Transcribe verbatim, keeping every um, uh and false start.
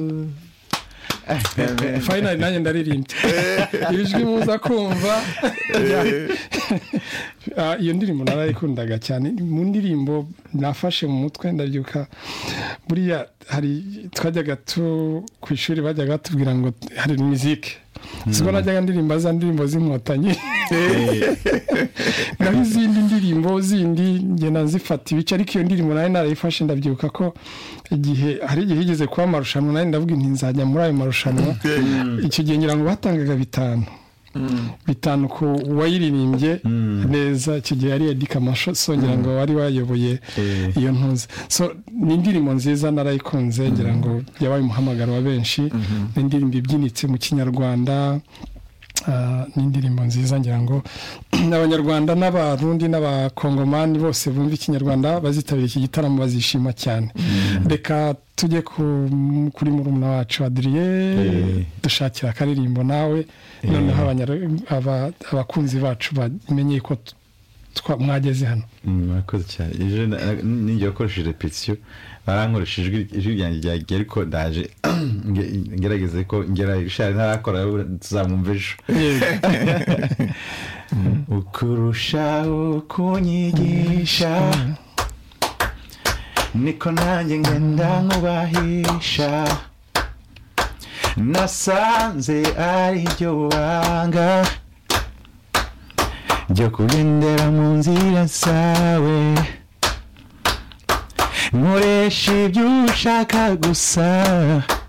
finally nanjye ndaririmbye ijwi muza kumva iyo ndirimbo narayikundaga cyane mu ndirimbo nafashe mu mutwe ndabyuka buriya hari twajyaga tu ku ishuri bajyaga tubwira ngo hari muziki siko najyaga ndirimba za ndirimbo z'inkotanyi naho izindi ndirimbo zindi nge nazifata ibice ariko iyo ndirimbo nayo narayifashe ndabyuka ko igihe hari igihe higeze kuba amarushanwa nayo ndavuga inti nzajya muri ayo marushanwa icyo gihe ngira ngo batangaga bitanu bitanu ku wayiririmbye neza icyo gihe ari Edika Masho songera ngo wari wayoboye iyo ntuze so ni indirimbo nziza narayikunze ngira ngo yabaye umuhamagaro wa benshi ni indirimbo ibyinitse mu Kinyarwanda ni indirimbo nziza ngira ngo n'abanyarwanda n'abarundi n'abakongomani bose bumva Ikinyarwanda bazitabira iki gitaramo bazishima cyane reka tujye kuri murumuna wacu Adrien dushakira akaririmbo nawe noneho abakunzi bacu bamenye ko mwageze hano mwakoze cyane ejo ninjye wakoresheje repetition barankoresheje ijwi ryanjye ryagiye ariko ndaje ngerageze ko ngera ishari ntarakora tuzamumva ejo ukurushaho kunyigisha niko nanjye ngenda nkubahisha nasanze ari ryo banga ryo kugendera mu nzira zawe nkoresha ibyo ushaka gusa